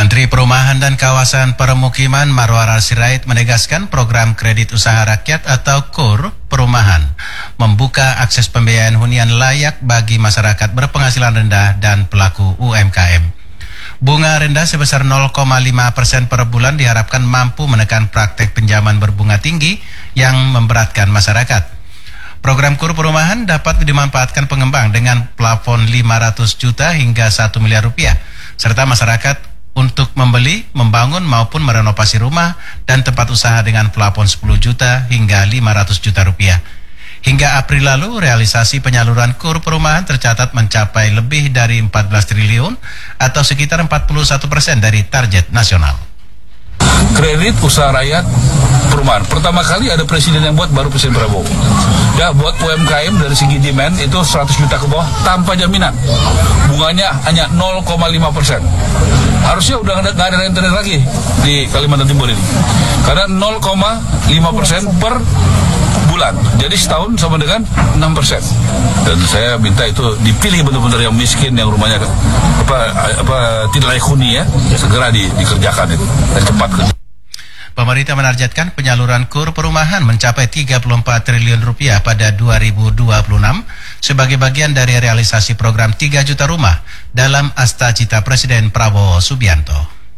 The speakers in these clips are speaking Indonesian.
Menteri Perumahan dan Kawasan Permukiman Marwara Sirait menegaskan program kredit usaha rakyat atau KUR perumahan membuka akses pembiayaan hunian layak bagi masyarakat berpenghasilan rendah dan pelaku UMKM. Bunga rendah sebesar 0,5% per bulan diharapkan mampu menekan praktek pinjaman berbunga tinggi yang memberatkan masyarakat. Program KUR perumahan dapat dimanfaatkan pengembang dengan plafon 500 juta hingga 1 miliar rupiah, serta masyarakat untuk membeli, membangun maupun merenovasi rumah dan tempat usaha dengan plafon 10 juta hingga 500 juta rupiah. Hingga April lalu, realisasi penyaluran KUR perumahan tercatat mencapai lebih dari 14 triliun atau sekitar 41% dari target nasional. Kredit usaha rakyat perumahan. Pertama kali ada presiden yang buat, baru Presiden Prabowo. Ya, buat UMKM dari segi demand itu 100 juta ke bawah tanpa jaminan. Bunganya hanya 0,5%. Harusnya udah nggak ada internet lagi di Kalimantan Timur ini. Karena 0,5% per bulan. Jadi setahun sama dengan 6%. Dan saya minta itu dipilih benar-benar yang miskin, yang rumahnya tidak layak huni ya, segera dikerjakan itu dan cepat. Pemerintah menargetkan penyaluran KUR perumahan mencapai 34 triliun rupiah pada 2026 sebagai bagian dari realisasi program 3 juta rumah dalam Astacita Presiden Prabowo Subianto.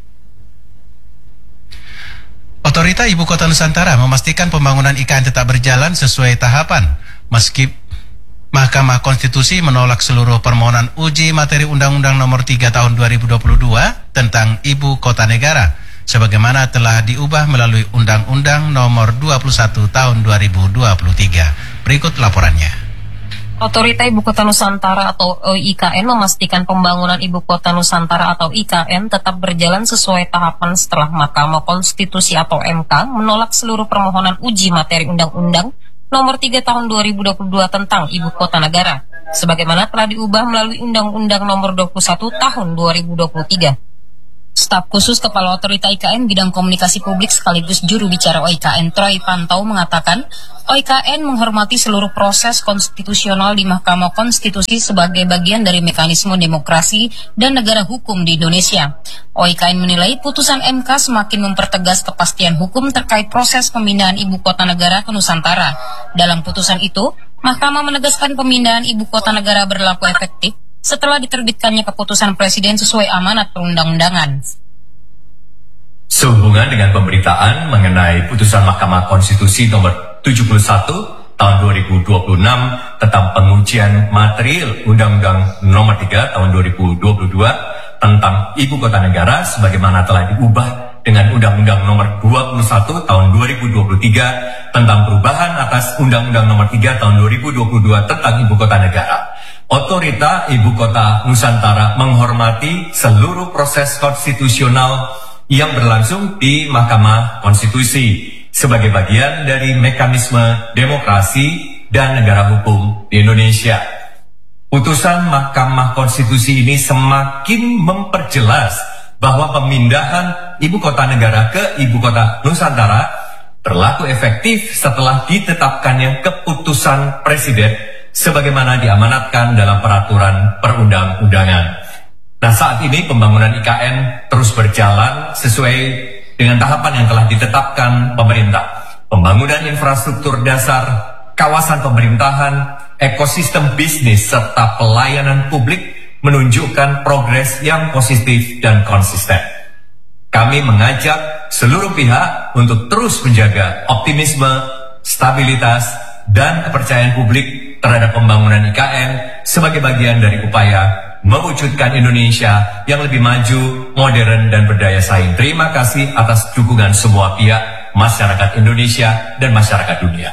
Otorita Ibu Kota Nusantara memastikan pembangunan IKN tetap berjalan sesuai tahapan meski Mahkamah Konstitusi menolak seluruh permohonan uji materi Undang-Undang Nomor 3 Tahun 2022 tentang Ibu Kota Negara sebagaimana telah diubah melalui Undang-Undang Nomor 21 Tahun 2023. Berikut laporannya. Otorita Ibu Kota Nusantara atau IKN memastikan pembangunan Ibu Kota Nusantara atau IKN tetap berjalan sesuai tahapan setelah Mahkamah Konstitusi atau MK menolak seluruh permohonan uji materi Undang-Undang Nomor 3 Tahun 2022 tentang Ibu Kota Negara, sebagaimana telah diubah melalui Undang-Undang Nomor 21 Tahun 2023. Staf khusus Kepala Otorita IKN bidang komunikasi publik sekaligus juru bicara OIKN Troy Pantau mengatakan OIKN menghormati seluruh proses konstitusional di Mahkamah Konstitusi sebagai bagian dari mekanisme demokrasi dan negara hukum di Indonesia. OIKN menilai putusan MK semakin mempertegas kepastian hukum terkait proses pemindahan Ibu Kota Negara ke Nusantara. Dalam putusan itu, Mahkamah menegaskan pemindahan Ibu Kota Negara berlaku efektif setelah diterbitkannya keputusan Presiden sesuai amanat perundang-undangan. Sehubungan dengan pemberitaan mengenai putusan Mahkamah Konstitusi nomor 71 tahun 2026 tentang pengujian material Undang-Undang nomor 3 tahun 2022 tentang Ibu Kota Negara sebagaimana telah diubah dengan Undang-Undang nomor 21 tahun 2023 tentang perubahan atas Undang-Undang nomor 3 tahun 2022 tentang Ibu Kota Negara. Otorita Ibu Kota Nusantara menghormati seluruh proses konstitusional yang berlangsung di Mahkamah Konstitusi sebagai bagian dari mekanisme demokrasi dan negara hukum di Indonesia. Putusan Mahkamah Konstitusi ini semakin memperjelas bahwa pemindahan Ibu Kota Negara ke Ibu Kota Nusantara berlaku efektif setelah ditetapkannya keputusan Presiden sebagaimana diamanatkan dalam peraturan perundang-undangan. Nah, saat ini pembangunan IKN terus berjalan sesuai dengan tahapan yang telah ditetapkan pemerintah. Pembangunan infrastruktur dasar, kawasan pemerintahan, ekosistem bisnis, serta pelayanan publik menunjukkan progres yang positif dan konsisten. Kami mengajak seluruh pihak untuk terus menjaga optimisme, stabilitas, dan kepercayaan publik terhadap pembangunan IKN sebagai bagian dari upaya mewujudkan Indonesia yang lebih maju, modern, dan berdaya saing. Terima kasih atas dukungan semua pihak, masyarakat Indonesia, dan masyarakat dunia.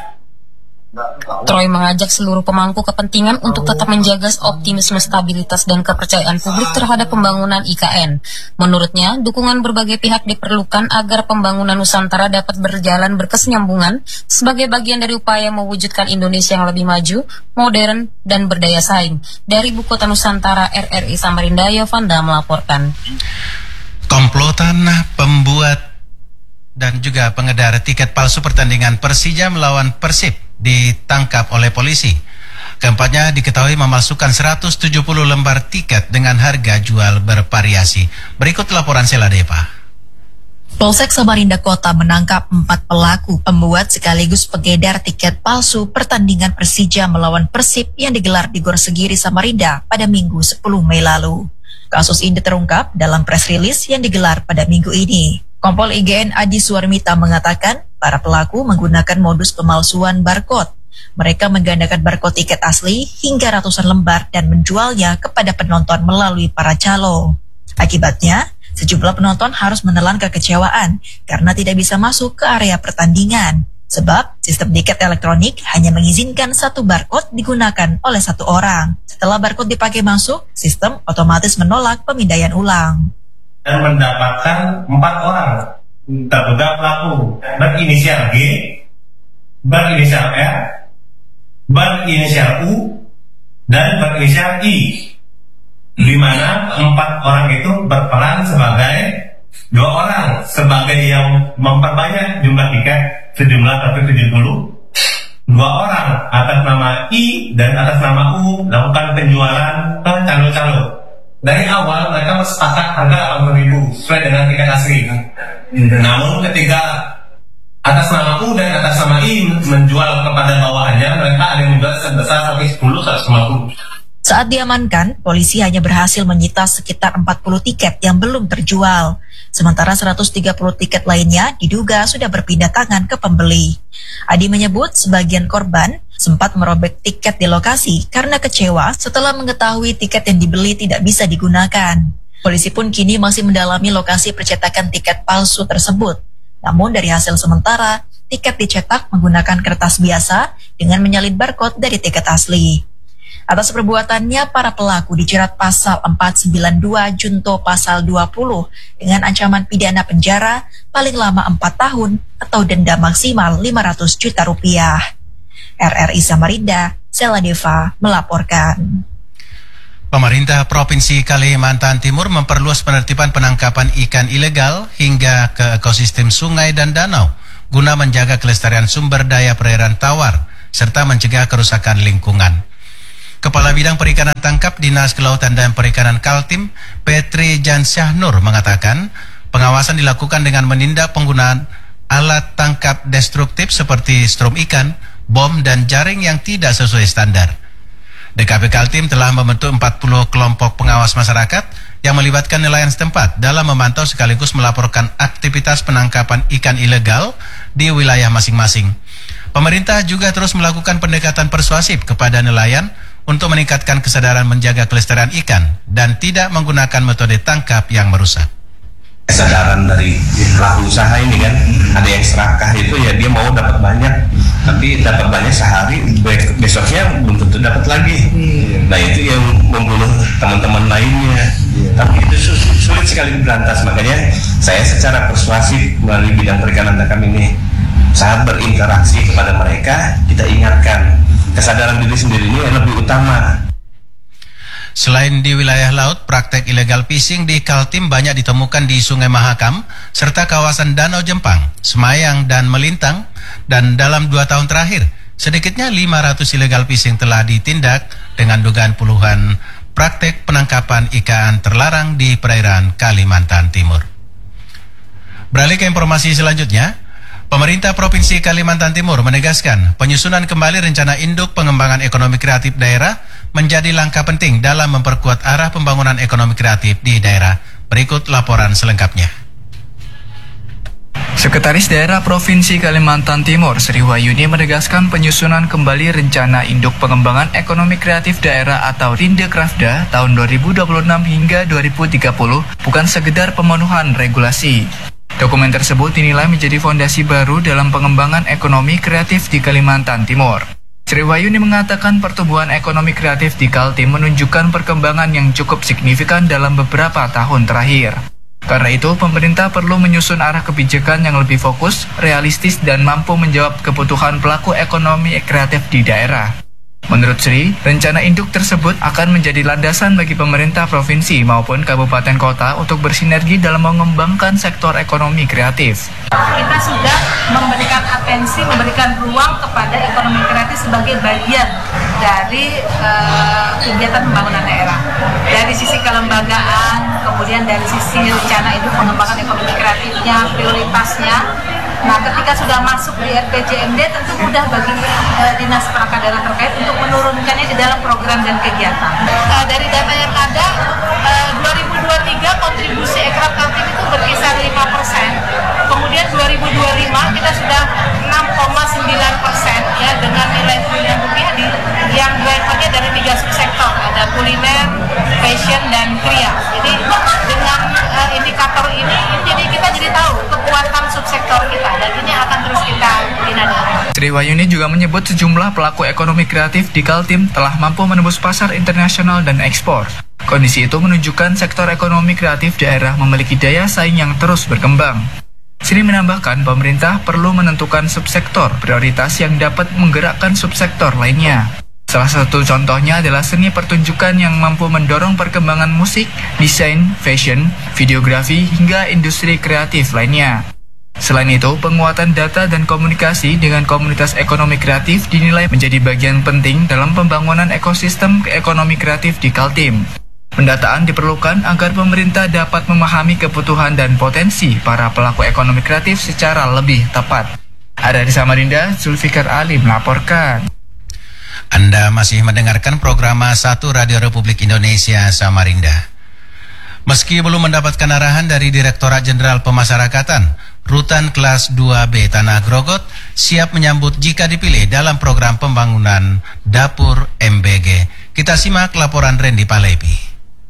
Troy mengajak seluruh pemangku kepentingan untuk tetap menjaga optimisme, stabilitas, dan kepercayaan publik terhadap pembangunan IKN. Menurutnya, dukungan berbagai pihak diperlukan agar pembangunan Nusantara dapat berjalan berkesinambungan sebagai bagian dari upaya mewujudkan Indonesia yang lebih maju, modern, dan berdaya saing. Dari Ibu Kota Nusantara, RRI Samarinda, Yovanda melaporkan. Komplotan pembuat dan juga pengedar tiket palsu pertandingan Persija melawan Persib ditangkap oleh polisi. Keempatnya diketahui memalsukan 170 lembar tiket dengan harga jual bervariasi. Berikut laporan Seladeva. Polsek Samarinda Kota menangkap 4 pelaku pembuat sekaligus pengedar tiket palsu pertandingan Persija melawan Persib yang digelar di Gor Segiri Samarinda pada Minggu 10 Mei lalu. Kasus ini terungkap dalam press release yang digelar pada minggu ini. Kompol IGN Adi Suarmita mengatakan para pelaku menggunakan modus pemalsuan barcode. Mereka menggandakan barcode tiket asli hingga ratusan lembar dan menjualnya kepada penonton melalui para calo. Akibatnya, sejumlah penonton harus menelan kekecewaan karena tidak bisa masuk ke area pertandingan. Sebab sistem tiket elektronik hanya mengizinkan satu barcode digunakan oleh satu orang. Setelah barcode dipakai masuk, sistem otomatis menolak pemindaian ulang. Dan mendapatkan 4 orang terduga pelaku berinisial G, berinisial R, berinisial U, dan berinisial I, di mana 4 orang itu berperan sebagai 2 orang sebagai yang memperbanyak jumlah tiket sejumlah 170, 2 orang atas nama I dan atas nama U lakukan penjualan ke calo-calo. Dari awal mereka sepakat harga 80.000 sesuai dengan tiket asli. Namun ketika atas nama U dan atas nama I menjual kepada bawahannya, mereka ada yang menjual sebesar sampai 10-150. Saat diamankan, polisi hanya berhasil menyita sekitar 40 tiket yang belum terjual. Sementara 130 tiket lainnya diduga sudah berpindah tangan ke pembeli. Adi menyebut sebagian korban sempat merobek tiket di lokasi karena kecewa setelah mengetahui tiket yang dibeli tidak bisa digunakan. Polisi pun kini masih mendalami lokasi percetakan tiket palsu tersebut. Namun dari hasil sementara, tiket dicetak menggunakan kertas biasa dengan menyalin barcode dari tiket asli. Atas perbuatannya, para pelaku dijerat pasal 492 junto pasal 20 dengan ancaman pidana penjara paling lama 4 tahun atau denda maksimal 500 juta rupiah. RRI Samarinda, Seladeva melaporkan. Pemerintah Provinsi Kalimantan Timur memperluas penertiban penangkapan ikan ilegal hingga ke ekosistem sungai dan danau guna menjaga kelestarian sumber daya perairan tawar serta mencegah kerusakan lingkungan. Kepala Bidang Perikanan Tangkap Dinas Kelautan dan Perikanan Kaltim, Petri Jansyah-Nur mengatakan, pengawasan dilakukan dengan menindak penggunaan alat tangkap destruktif seperti strum ikan, bom, dan jaring yang tidak sesuai standar. DKP Kaltim telah membentuk 40 kelompok pengawas masyarakat yang melibatkan nelayan setempat dalam memantau sekaligus melaporkan aktivitas penangkapan ikan ilegal di wilayah masing-masing. Pemerintah juga terus melakukan pendekatan persuasif kepada nelayan untuk meningkatkan kesadaran menjaga kelestarian ikan dan tidak menggunakan metode tangkap yang merusak. Kesadaran dari pelaku usaha ini kan, ada yang serakah itu ya dia mau dapat banyak, tapi dapat banyak sehari, besoknya belum tentu dapat lagi. Nah itu yang membunuh teman-teman lainnya. Tapi itu sulit sekali diberantas, makanya saya secara persuasif melalui bidang perikanan tangkap ini saat berinteraksi kepada mereka, kita ingatkan kesadaran diri sendiri ini yang lebih utama. Selain di wilayah laut, praktek illegal fishing di Kaltim banyak ditemukan di Sungai Mahakam serta kawasan Danau Jempang, Semayang, dan Melintang. Dan dalam 2 tahun terakhir, sedikitnya 500 illegal fishing telah ditindak dengan dugaan puluhan praktek penangkapan ikan terlarang di perairan Kalimantan Timur. Beralih ke informasi selanjutnya, Pemerintah Provinsi Kalimantan Timur menegaskan penyusunan kembali rencana induk pengembangan ekonomi kreatif daerah menjadi langkah penting dalam memperkuat arah pembangunan ekonomi kreatif di daerah. Berikut laporan selengkapnya. Sekretaris Daerah Provinsi Kalimantan Timur, Sri Wahyuni menegaskan penyusunan kembali rencana induk pengembangan ekonomi kreatif daerah atau Rindekrafda tahun 2026 hingga 2030 bukan sekedar pemenuhan regulasi. Dokumen tersebut dinilai menjadi fondasi baru dalam pengembangan ekonomi kreatif di Kalimantan Timur. Sri Wahyuni mengatakan pertumbuhan ekonomi kreatif di Kaltim menunjukkan perkembangan yang cukup signifikan dalam beberapa tahun terakhir. Karena itu, pemerintah perlu menyusun arah kebijakan yang lebih fokus, realistis, dan mampu menjawab kebutuhan pelaku ekonomi kreatif di daerah. Menurut Sri, rencana induk tersebut akan menjadi landasan bagi pemerintah provinsi maupun kabupaten kota untuk bersinergi dalam mengembangkan sektor ekonomi kreatif. Kita sudah memberikan atensi, memberikan ruang kepada ekonomi kreatif sebagai bagian dari kegiatan pembangunan daerah. Dari sisi kelembagaan, kemudian dari sisi rencana induk pengembangan ekonomi kreatifnya, prioritasnya. Nah, ketika sudah masuk di RPJMD tentu mudah bagi dinas perangkat daerah terkait untuk menurunkannya di dalam program dan kegiatan. Dari data yang ada, 2023 kontribusi Ekraf Kaltim itu berkisar 5%. Kemudian 2025 kita sudah 6,9% ya, dengan nilai triliunan rupiah yang drivernya dari 3 subsektor, ada kuliner, fashion, dan kria. Jadi dengan indikator ini jadi kita jadi tahu kekuatan subsektor kita, dan ini akan terus kita bina. Sri Wahyuni juga menyebut sejumlah pelaku ekonomi kreatif di Kaltim telah mampu menembus pasar internasional dan ekspor. Kondisi itu menunjukkan sektor ekonomi kreatif daerah memiliki daya saing yang terus berkembang. Sri menambahkan pemerintah perlu menentukan subsektor prioritas yang dapat menggerakkan subsektor lainnya. Salah satu contohnya adalah seni pertunjukan yang mampu mendorong perkembangan musik, desain, fashion, videografi, hingga industri kreatif lainnya. Selain itu, penguatan data dan komunikasi dengan komunitas ekonomi kreatif dinilai menjadi bagian penting dalam pembangunan ekosistem ekonomi kreatif di Kaltim. Pendataan diperlukan agar pemerintah dapat memahami kebutuhan dan potensi para pelaku ekonomi kreatif secara lebih tepat. Ada di Samarinda, Zulfikar Ali melaporkan. Anda masih mendengarkan program 1 Radio Republik Indonesia Samarinda. Meski belum mendapatkan arahan dari Direktorat Jenderal Pemasyarakatan, Rutan Kelas 2B Tanah Grogot siap menyambut jika dipilih dalam program pembangunan dapur MBG. Kita simak laporan Randy Palepi.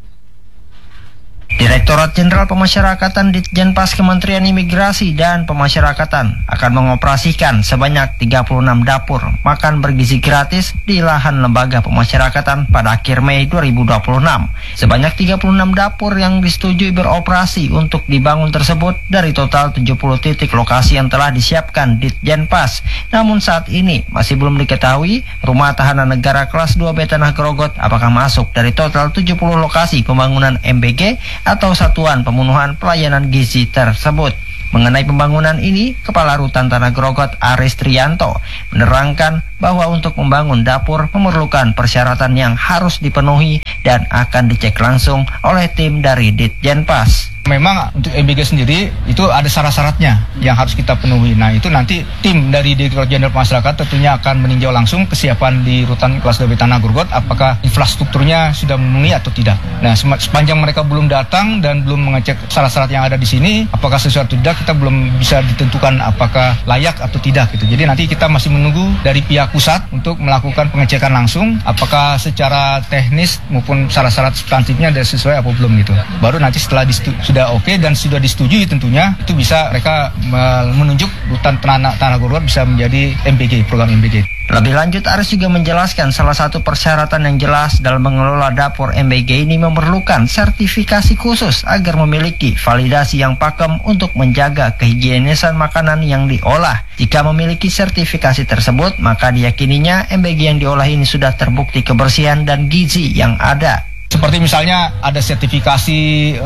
Direktorat Jenderal Pemasyarakatan Ditjenpas Kementerian Imigrasi dan Pemasyarakatan akan mengoperasikan sebanyak 36 dapur makan bergizi gratis di lahan lembaga pemasyarakatan pada akhir Mei 2026. Sebanyak 36 dapur yang disetujui beroperasi untuk dibangun tersebut dari total 70 titik lokasi yang telah disiapkan Ditjenpas. Namun saat ini masih belum diketahui Rumah Tahanan Negara Kelas 2B Tanah Grogot apakah masuk dari total 70 lokasi pembangunan MBG atau Satuan Pemenuhan Pelayanan Gizi tersebut. Mengenai pembangunan ini, Kepala Rutan Tanah Grogot Aris Trianto menerangkan bahwa untuk membangun dapur memerlukan persyaratan yang harus dipenuhi dan akan dicek langsung oleh tim dari Ditjenpas. Memang untuk MBG sendiri itu ada syarat-syaratnya yang harus kita penuhi. Nah itu nanti tim dari Direktorat Jenderal Pemasyarakatan tentunya akan meninjau langsung kesiapan di Rutan Kelas 2B Tanah Grogot apakah infrastrukturnya sudah memenuhi atau tidak. Nah sepanjang mereka belum datang dan belum mengecek syarat-syarat yang ada di sini apakah sesuai atau tidak, kita belum bisa ditentukan apakah layak atau tidak gitu. Jadi nanti kita masih menunggu dari pihak pusat untuk melakukan pengecekan langsung apakah secara teknis maupun syarat-syarat substantifnya sudah sesuai apa belum gitu. Baru nanti setelah sudah oke dan sudah disetujui tentunya itu bisa mereka menunjuk Rutan Tanah Grogot bisa menjadi MBG, program MBG. Lebih lanjut, Aris juga menjelaskan salah satu persyaratan yang jelas dalam mengelola dapur MBG ini memerlukan sertifikasi khusus agar memiliki validasi yang pakem untuk menjaga kehigienisan makanan yang diolah. Jika memiliki sertifikasi tersebut, maka diyakininya MBG yang diolah ini sudah terbukti kebersihan dan gizi yang ada. Seperti misalnya ada sertifikasi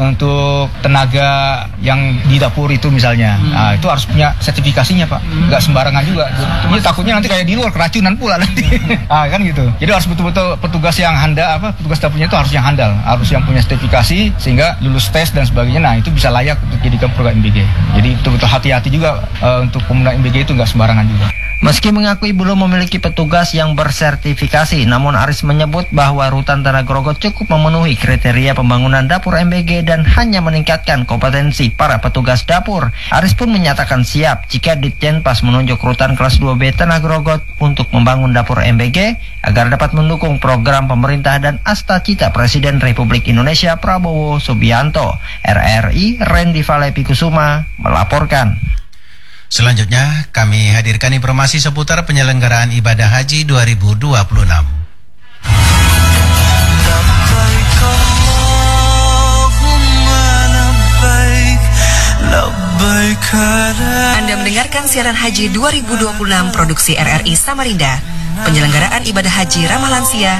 untuk tenaga yang di dapur itu misalnya, nah, itu harus punya sertifikasinya Pak, nggak sembarangan juga. Jadi takutnya nanti kayak di luar keracunan pula nanti, kan gitu. Jadi harus betul-betul petugas yang handal, petugas dapurnya itu harus yang handal, harus yang punya sertifikasi sehingga lulus tes dan sebagainya. Nah itu bisa layak untuk jadikan program MBG. Jadi betul-betul hati-hati juga untuk penggunaan MBG itu nggak sembarangan juga. Meski mengakui belum memiliki petugas yang bersertifikasi, namun Aris menyebut bahwa Rutan Tanah Grogot cukup memenuhi kriteria pembangunan dapur MBG dan hanya meningkatkan kompetensi para petugas dapur. Aris pun menyatakan siap jika Ditjenpas menunjuk Rutan Kelas 2B Tanah Grogot untuk membangun dapur MBG agar dapat mendukung program pemerintah dan asta-cita Presiden Republik Indonesia Prabowo Subianto. RRI Randy Palepi Kusuma melaporkan. Selanjutnya, kami hadirkan informasi seputar penyelenggaraan ibadah haji 2026. Anda mendengarkan siaran haji 2026 produksi RRI Samarinda. Penyelenggaraan ibadah haji ramah lansia